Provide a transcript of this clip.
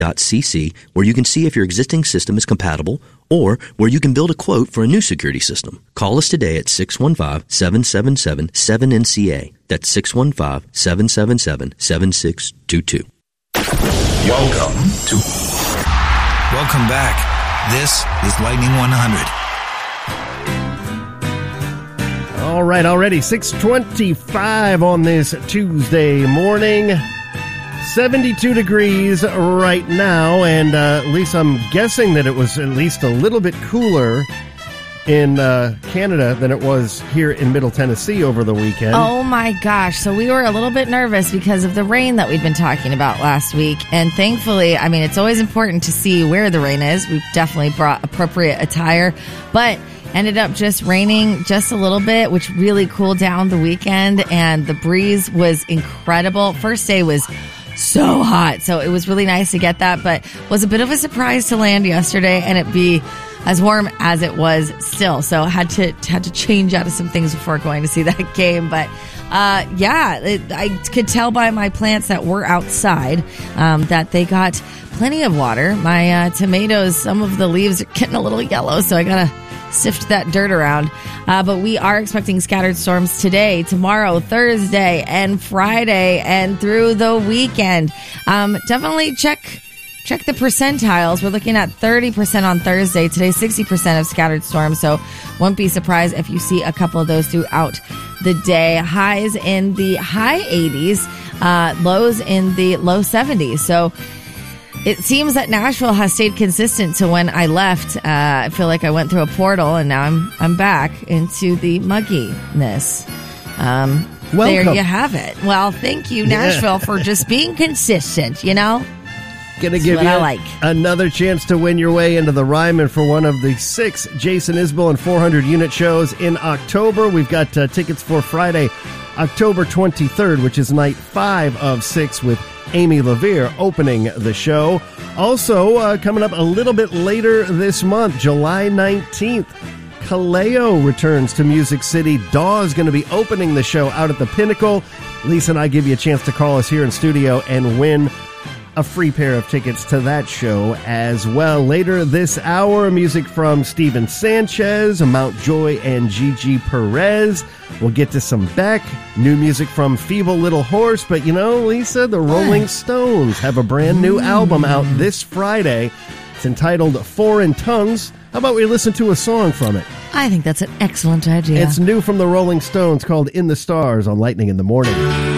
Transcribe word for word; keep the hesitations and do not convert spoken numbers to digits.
.cc, where you can see if your existing system is compatible or where you can build a quote for a new security system. Call us today at six one five, seven seven seven, seven N C A. That's six one five, seven seven seven, seven six two two. Welcome to... Welcome back. This is Lightning one hundred. All right, already six twenty-five on this Tuesday morning. seventy-two degrees right now, and uh, at least I'm guessing that it was at least a little bit cooler in uh, Canada than it was here in Middle Tennessee over the weekend. Oh my gosh. So we were a little bit nervous because of the rain that we'd been talking about last week. And thankfully, I mean, it's always important to see where the rain is. We've definitely brought appropriate attire, but ended up just raining just a little bit, which really cooled down the weekend. And the breeze was incredible. First day was so hot. So it was really nice to get that, but was a bit of a surprise to land yesterday and it be as warm as it was still. So had to had to change out of some things before going to see that game. But uh, yeah, it, I could tell by my plants that were outside um, that they got plenty of water. My uh, tomatoes, some of the leaves are getting a little yellow, so I gotta sift that dirt around. Uh, but we are expecting scattered storms today, tomorrow, Thursday, and Friday, and through the weekend. Um, definitely check check the percentiles. We're looking at thirty percent on Thursday. Today, sixty percent of scattered storms. So won't be surprised if you see a couple of those throughout the day. Highs in the high eighties, uh, lows in the low seventies. So it seems that Nashville has stayed consistent to when I left. Uh, I feel like I went through a portal, and now I'm I'm back into the mugginess. Um, there you have it. Well, thank you, Nashville, yeah. for just being consistent, you know? Going to give you like. another chance to win your way into the Ryman for one of the six Jason Isbell and four hundred unit shows in October. We've got uh, tickets for Friday, October twenty-third, which is night five of six with Amy LaVere opening the show. Also, uh, coming up a little bit later this month, July nineteenth, Kaleo returns to Music City. Dawes going to be opening the show out at the Pinnacle. Lisa and I give you a chance to call us here in studio and win a free pair of tickets to that show as well. Later this hour, music from Steven Sanchez, Mount Joy, and Gigi Perez. We'll get to some Beck, new music from Feeble Little Horse. But you know, Lisa, the Rolling Stones have a brand new album out this Friday. It's entitled Foreign Tongues. How about we listen to a song from it? I think that's an excellent idea. It's new from the Rolling Stones, called In the Stars on Lightning in the Morning.